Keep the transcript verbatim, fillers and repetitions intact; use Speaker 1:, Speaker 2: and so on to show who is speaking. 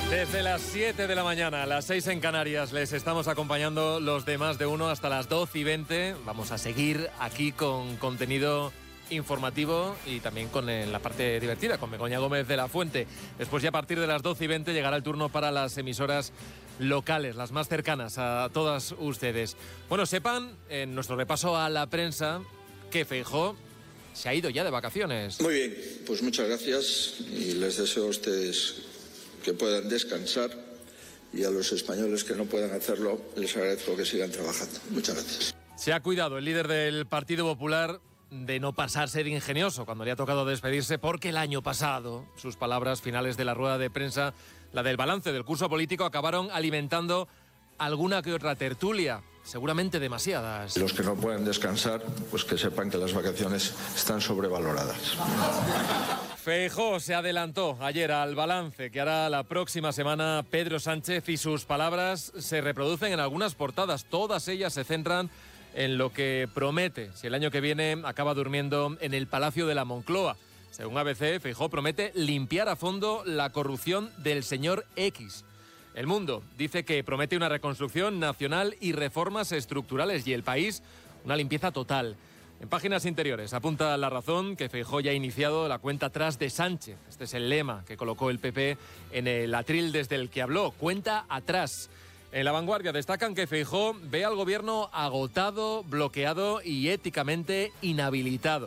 Speaker 1: Desde las siete de la mañana, a las seis en Canarias, les estamos acompañando los de Más de Uno hasta las doce y veinte. Vamos a seguir aquí con contenido informativo y también con eh, la parte divertida, con Begoña Gómez de la Fuente. Después, ya a partir de las doce y veinte, llegará el turno para las emisoras locales, las más cercanas a todas ustedes. Bueno, sepan, en nuestro repaso a la prensa, que Feijóo se ha ido ya de vacaciones.
Speaker 2: Muy bien, pues muchas gracias y les deseo a ustedes que puedan descansar, y a los españoles que no puedan hacerlo les agradezco que sigan trabajando. Muchas gracias.
Speaker 1: Se ha cuidado el líder del Partido Popular de no pasarse de ingenioso cuando le ha tocado despedirse, porque el año pasado sus palabras finales de la rueda de prensa, la del balance del curso político, acabaron alimentando alguna que otra tertulia, seguramente demasiadas.
Speaker 2: Los que no puedan descansar, pues que sepan que las vacaciones están sobrevaloradas.
Speaker 1: Feijóo se adelantó ayer al balance que hará la próxima semana Pedro Sánchez, y sus palabras se reproducen en algunas portadas. Todas ellas se centran en lo que promete si el año que viene acaba durmiendo en el Palacio de la Moncloa. Según A B C, Feijóo promete limpiar a fondo la corrupción del señor X. El Mundo dice que promete una reconstrucción nacional y reformas estructurales, y El País una limpieza total. En páginas interiores apunta La Razón que Feijóo ya ha iniciado la cuenta atrás de Sánchez. Este es el lema que colocó el P P en el atril desde el que habló, cuenta atrás. En La Vanguardia destacan que Feijóo ve al gobierno agotado, bloqueado y éticamente inhabilitado.